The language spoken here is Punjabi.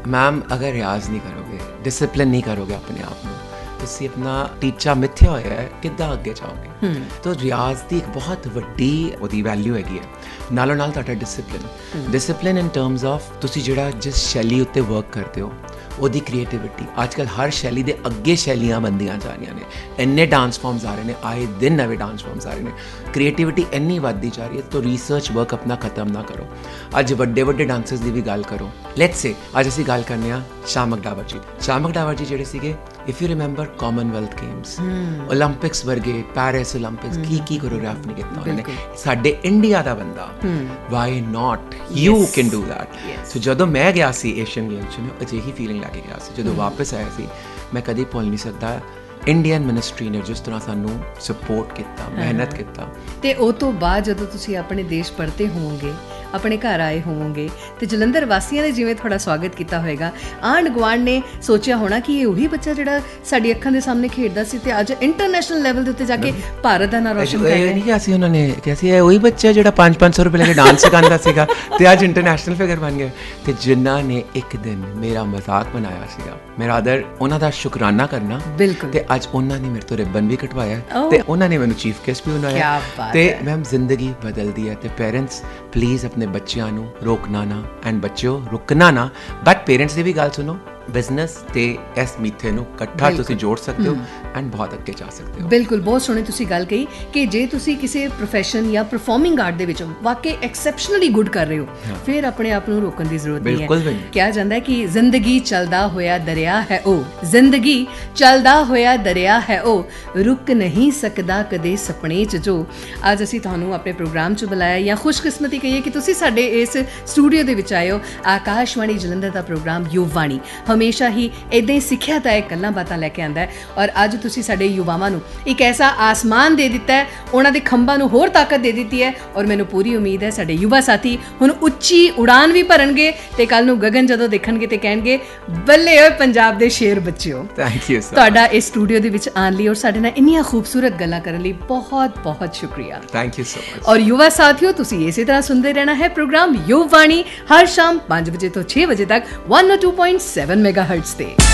ਮੈਮ ਅਗਰ ਰਿਆਜ਼ ਨਹੀਂ ਕਰੋਗੇ, ਡਿਸਪਲਿਨ ਨਹੀਂ ਕਰੋਗੇ ਆਪਣੇ ਆਪ ਨੂੰ, ਤੁਸੀਂ ਆਪਣਾ ਟੀਚਾ ਮਿੱਥਿਆ ਹੋਇਆ ਹੈ, ਕਿੱਦਾਂ ਅੱਗੇ ਜਾਓਗੇ? ਤਾਂ ਰਿਆਜ਼ ਦੀ ਇੱਕ ਬਹੁਤ ਵੱਡੀ ਉਹਦੀ ਵੈਲਿਊ ਹੈਗੀ ਹੈ। ਨਾਲੋਂ ਨਾਲ ਤੁਹਾਡਾ ਡਿਸਪਲਿਨ ਇਨ ਟਰਮਸ ਆਫ ਤੁਸੀਂ ਜਿਹੜਾ ਜਿਸ ਸ਼ੈਲੀ ਉੱਤੇ ਵਰਕ ਕਰਦੇ ਹੋ ਉਹਦੀ ਕ੍ਰੀਏਟੀਵਿਟੀ। ਅੱਜ ਕੱਲ੍ਹ ਹਰ ਸ਼ੈਲੀ ਦੇ ਅੱਗੇ ਸ਼ੈਲੀਆਂ ਬਣਦੀਆਂ ਜਾ ਰਹੀਆਂ ਨੇ, ਇੰਨੇ ਡਾਂਸ ਫਾਰਮਸ ਆ ਰਹੇ ਨੇ, ਆਏ ਦਿਨ ਨਵੇਂ ਡਾਂਸ ਫਾਰਮਸ ਆ ਰਹੇ ਨੇ, ਕ੍ਰੀਏਟੀਵਿਟੀ ਇੰਨੀ ਵੱਧਦੀ ਜਾ ਰਹੀ ਹੈ। ਤਾਂ ਰਿਸਰਚ ਵਰਕ ਆਪਣਾ ਖਤਮ ਨਾ ਕਰੋ। ਅੱਜ ਵੱਡੇ ਵੱਡੇ ਡਾਂਸਰਸ ਦੀ ਵੀ ਗੱਲ ਕਰੋ। ਲੈਟਸ ਸੇ ਅੱਜ ਅਸੀਂ ਗੱਲ ਕਰਨੇ ਆ ਸ਼ਾਮਕ ਡਾਵਰ ਜੀ। ਸ਼ਾਮਕ ਡਾਵਰ ਜੀ ਜਿਹੜੇ ਸੀਗੇ, if you remember Commonwealth games, Olympics ਵਰਗੇ, ਪੈਰਿਸ ਓਲੰਪਿਕਸ, ਕੀ ਕੋਰੀਓਗ੍ਰਾਫ ਨਹੀਂ ਕੀਤਾ ਉਹਨੇ। ਸਾਡੇ ਇੰਡੀਆ ਦਾ ਬੰਦਾ, why not you can do that. ਸੋ ਜਦੋਂ ਮੈਂ ਗਿਆ ਸੀ ਏਸ਼ੀਅਨ ਗੇਮਸ 'ਚ, ਮੈਂ ਅਜਿਹੀ ਫੀਲਿੰਗ ਲੈ ਕੇ ਗਿਆ ਸੀ। ਜਦੋਂ ਵਾਪਸ ਆਇਆ ਸੀ, ਮੈਂ ਕਦੀ ਭੁੱਲ ਨਹੀਂ ਸਕਦਾ ਇੰਡੀਅਨ ਮਿਨਿਸਟਰੀ ਨੇ ਜਿਸ ਤਰ੍ਹਾਂ ਸਾਨੂੰ ਸਪੋਰਟ ਕੀਤਾ, ਮਿਹਨਤ ਕੀਤਾ। ਤੇ ਉਹ ਤੋਂ ਬਾਅਦ ਜਦੋਂ ਤੁਸੀਂ ਆਪਣੇ ਦੇਸ਼ ਪਰਤੇ ਹੋਵੋਗੇ, ਆਪਣੇ ਘਰ ਆਏ ਹੋਵੋਗੇ, ਤੇ ਜਲੰਧਰ ਵਾਸੀਆਂ ਨੇ ਜਿਵੇਂ ਤੁਹਾਡਾ ਸਵਾਗਤ ਕੀਤਾ ਹੋਏਗਾ, ਆਂਢ ਗੁਆਂਢ ਨੇ ਸੋਚਿਆ ਹੋਣਾ ਕਿ ਇਹ ਉਹੀ ਬੱਚਾ ਜਿਹੜਾ ਸਾਡੀ ਅੱਖਾਂ ਦੇ ਸਾਹਮਣੇ ਖੇਡਦਾ ਸੀ ਤੇ ਅੱਜ ਇੰਟਰਨੈਸ਼ਨਲ ਲੈਵਲ ਦੇ ਉੱਤੇ ਜਾ ਕੇ ਭਾਰਤ ਦਾ ਨਾਂ ਰੋਸ਼ਨ ਕਰ ਰਿਹਾ ਹੈ। ਨਹੀਂ ਕਿਹਾ ਸੀ ਉਹਨਾਂ ਨੇ, ਕਿਹਾ ਸੀ ਇਹ ਉਹੀ ਬੱਚਾ ਜਿਹੜਾ 500 ਰੁਪਏ ਲੈ ਕੇ ਡਾਂਸ ਸਿਖਾਉਂਦਾ ਸੀਗਾ ਤੇ ਅੱਜ ਇੰਟਰਨੈਸ਼ਨਲ ਫਿਗਰ ਬਣ ਗਿਆ। ਤੇ ਜਿਨ੍ਹਾਂ ਨੇ ਇੱਕ ਦਿਨ ਮੇਰਾ ਮਜ਼ਾਕ ਬਣਾਇਆ ਸੀਗਾ, ਮੇਰਾ ਉਹਨਾਂ ਦਾ ਸ਼ੁਕਰਾਨਾ ਕਰਨਾ। ਬਿਲਕੁਲ। ਤੇ ਅੱਜ ਉਹਨਾਂ ਨੇ ਮੇਰੇ ਤੋਂ ਰਿਬਨ ਵੀ ਕਟਵਾਇਆ ਤੇ ਉਹਨਾਂ ਨੇ ਮੈਨੂੰ ਚੀਫ ਗੈਸਟ ਵੀ ਬਣਾਇਆ। ਤੇ ਮੈਮ ਜ਼ਿੰਦਗੀ ਬਦਲਦੀ ਹੈ। ਤੇ ਪੇਰੈਂਟਸ ਪਲੀਜ਼ ਆਪਣੇ ਬੱਚਿਆਂ ਨੂੰ ਰੋਕਣਾ ਨਾ, ਐਂਡ ਬੱਚਿਓ ਰੁਕਣਾ ਨਾ, ਬਟ ਪੇਰੈਂਟਸ ਦੀ ਵੀ ਗੱਲ ਸੁਣੋ। ਬਿਜ਼ਨਸ ਤੇ ਇਸ ਮੀਥੇ ਨੂੰ ਇਕੱਠਾ ਤੁਸੀਂ ਜੋੜ ਸਕਦੇ ਹੋ ਐਂਡ ਬਹੁਤ ਅੱਗੇ ਜਾ ਸਕਦੇ ਹੋ। ਬਿਲਕੁਲ, ਬਹੁਤ ਸੋਹਣੀ ਤੁਸੀਂ ਗੱਲ ਕਹੀ ਕਿ ਜੇ ਤੁਸੀਂ ਕਿਸੇ ਪ੍ਰੋਫੈਸ਼ਨ ਜਾਂ ਪਰਫਾਰਮਿੰਗ ਆਰਟ ਦੇ ਵਿੱਚ ਵਾਕਈ ਐਕਸੈਪਸ਼ਨਲੀ ਗੁੱਡ ਕਰ ਰਹੇ ਹੋ, ਫਿਰ ਆਪਣੇ ਆਪ ਨੂੰ ਰੋਕਣ ਦੀ ਜ਼ਰੂਰਤ ਨਹੀਂ ਹੈ। ਕਿਹਾ ਜਾਂਦਾ ਹੈ ਕਿ ਜ਼ਿੰਦਗੀ ਚੱਲਦਾ ਹੋਇਆ ਦਰਿਆ ਹੈ ਉਹ, ਜ਼ਿੰਦਗੀ ਚੱਲਦਾ ਹੋਇਆ ਦਰਿਆ ਹੈ ਉਹ, ਰੁਕ ਨਹੀਂ ਸਕਦਾ ਕਦੇ ਸੁਪਨੇ 'ਚ ਜੋ। ਅੱਜ ਅਸੀਂ ਤੁਹਾਨੂੰ ਆਪਣੇ ਪ੍ਰੋਗਰਾਮ 'ਚ ਬੁਲਾਇਆ, ਜਾਂ ਖੁਸ਼ਕਿਸਮਤੀ ਕਹੀਏ ਕਿ ਤੁਸੀਂ ਸਾਡੇ ਇਸ ਸਟੂਡੀਓ ਦੇ ਵਿੱਚ ਆਏ ਹੋ। ਆਕਾਸ਼ਵਾਣੀ ਜਲੰਧਰ ਦਾ ਪ੍ਰੋਗਰਾਮ ਯੁਵਾਣੀ ਹਮੇਸ਼ਾ ਹੀ ਇੱਦਾਂ ਹੀ ਸਿੱਖਿਆ ਤਾਂ ਗੱਲਾਂ ਬਾਤਾਂ ਲੈ ਕੇ ਆਉਂਦਾ ਹੈ, ਔਰ ਅੱਜ ਤੁਸੀਂ ਸਾਡੇ ਯੁਵਾਵਾਂ ਨੂੰ ਇੱਕ ਐਸਾ ਆਸਮਾਨ ਦੇ ਦਿੱਤਾ ਹੈ, ਉਹਨਾਂ ਦੇ ਖੰਭਾਂ ਨੂੰ ਹੋਰ ਤਾਕਤ ਦੇ ਦਿੱਤੀ ਹੈ, ਔਰ ਮੈਨੂੰ ਪੂਰੀ ਉਮੀਦ ਹੈ ਸਾਡੇ ਯੁਵਾ ਸਾਥੀ ਹੁਣ ਉੱਚੀ ਉਡਾਨ ਵੀ ਭਰਨਗੇ ਤੇ ਕੱਲ੍ਹ ਨੂੰ ਗਗਨ ਜਦੋਂ ਦੇਖਣਗੇ ਤੇ ਕਹਿਣਗੇ ਬੱਲੇ ਓਏ ਪੰਜਾਬ ਦੇ ਸ਼ੇਰ ਬੱਚਿਓ। Thank you sir. ਤੁਹਾਡਾ ਇਸ ਸਟੂਡੀਓ ਦੇ ਵਿੱਚ ਆਉਣ ਲਈ ਔਰ ਸਾਡੇ ਨਾਲ ਇੰਨੀਆਂ ਖੂਬਸੂਰਤ ਗੱਲਾਂ ਕਰਨ ਲਈ ਬਹੁਤ ਬਹੁਤ ਸ਼ੁਕਰੀਆ। Thank you so much. ਔਰ ਯੁਵਾ ਸਾਥੀਓ, ਤੁਸੀਂ ਇਸੇ ਤਰ੍ਹਾਂ ਸੁਣਦੇ ਰਹਿਣਾ ਹੈ ਪ੍ਰੋਗਰਾਮ ਯੁਵਾਣੀ ਹਰ ਸ਼ਾਮ 5 ਵਜੇ ਤੋਂ 6 ਵਜੇ ਤੱਕ 102.7 मेगाहर्ट्ज़ ਤੇ।